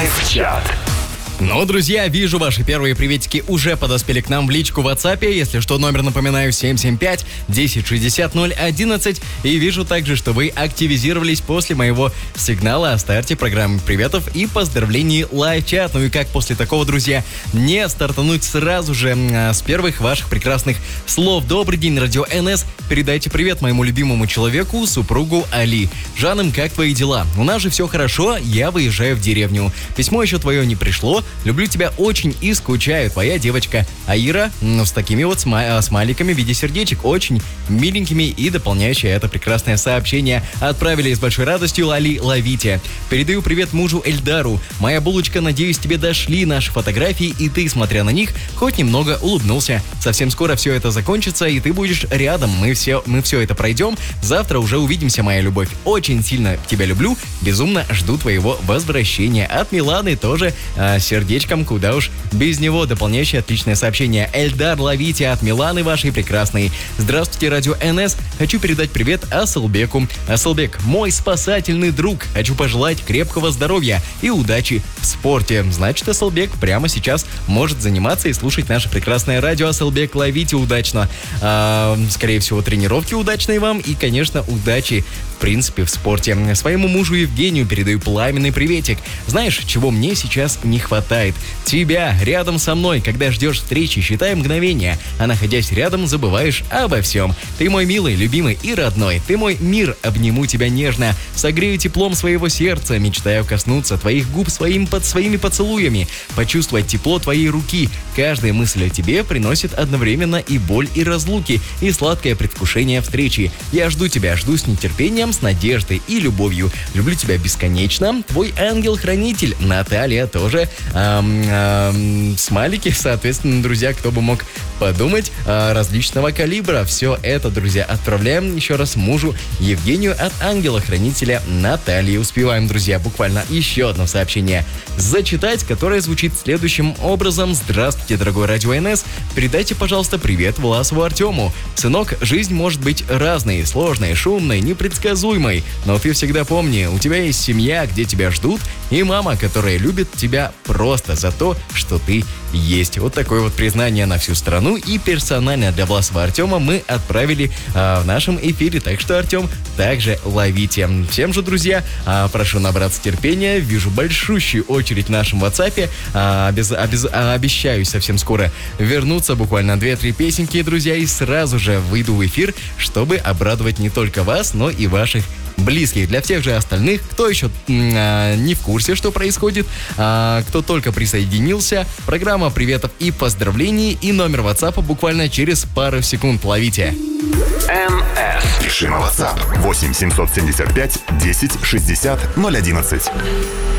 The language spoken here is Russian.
Лайв-чат. Ну, друзья, вижу, ваши первые приветики уже подоспели к нам в личку в WhatsApp. Если что, номер, напоминаю, 775-1060-011. И вижу также, что вы активизировались после моего сигнала о старте программы приветов и поздравлений лайв-чат. Ну и как после такого, друзья, не стартануть сразу же с первых ваших прекрасных слов. Добрый день, Радио НС. Передайте привет моему любимому человеку, супругу Али. Жаным, как твои дела? У нас же все хорошо, я выезжаю в деревню. Письмо еще твое не пришло. Люблю тебя очень и скучаю, твоя девочка Аира, с такими вот смайликами в виде сердечек, очень миленькими, и дополняющие это прекрасное сообщение отправили с большой радостью Али Ловите. Передаю привет мужу Эльдару. Моя булочка, надеюсь, тебе дошли наши фотографии, и ты, смотря на них, хоть немного улыбнулся. Совсем скоро все это закончится, и ты будешь рядом. Мы все это пройдем. Завтра уже увидимся, моя любовь. Очень сильно тебя люблю. Безумно жду твоего возвращения. От Миланы тоже сердечком, куда уж без него. Дополняющее отличное сообщение. Эльдар, ловите от Миланы вашей прекрасной. Здравствуйте, Радио НС. Хочу передать привет Асылбеку. Асылбек, мой спасательный друг. Хочу пожелать крепкого здоровья и удачи в спорте. Значит, Асылбек прямо сейчас может заниматься и слушать наше прекрасное радио. Асылбек, ловите удачно. Скорее всего, тренировки удачные вам и, конечно, удачи в принципе в спорте. Своему мужу Евгению передаю пламенный приветик. Знаешь, чего мне сейчас не хватает? Тебя рядом со мной, когда ждешь встречи, считай мгновения, а находясь рядом, забываешь обо всем. Ты мой милый, любимый и родной. Ты мой мир, обниму тебя нежно, согрею теплом своего сердца, мечтаю коснуться твоих губ своими поцелуями, почувствовать тепло твоей руки. Каждая мысль о тебе приносит одновременно и боль, и разлуки, и сладкое предвкушение встречи. Я жду тебя, жду с нетерпением, с надеждой и любовью. Люблю тебя бесконечно. Твой ангел-хранитель. Наталья тоже. Смайлики, соответственно, друзья, кто бы мог подумать, различного калибра. Все это, друзья, отправляем еще раз мужу Евгению от ангела-хранителя Натальи. Успеваем, друзья, буквально еще одно сообщение зачитать, которое звучит следующим образом. Здравствуйте, дорогой Радио НС. Передайте, пожалуйста, привет Власову Артему. Сынок, жизнь может быть разной, сложной, шумной, непредсказуемой, но ты всегда помни, у тебя есть семья, где тебя ждут, и мама, которая любит тебя просто за то, что ты есть. Вот такое вот признание на всю страну, и персонально для Власова Артема мы отправили в нашем эфире, так что, Артем, также ловите. Всем же, друзья, прошу набраться терпения, вижу большущую очередь в нашем WhatsApp, обещаю совсем скоро вернуться, буквально 2-3 песенки, друзья, и сразу же выйду в эфир, чтобы обрадовать не только вас, но и ваших близких. Для всех же остальных, кто еще не в курсе, что происходит, кто только присоединился, программа приветов и поздравлений, и номер WhatsApp буквально через пару секунд ловите. НС. Пиши на WhatsApp 8 775 10 60 011.